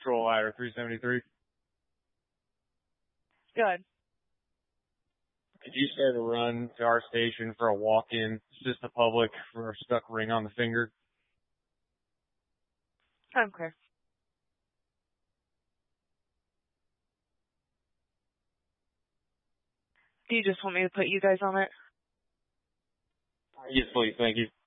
Patrol Ladder 373. Good. Could you start a run to our station for a walk-in, assist the public for a stuck ring on the finger? Okay. Do you just want me to put you guys on it? Yes, please. Thank you.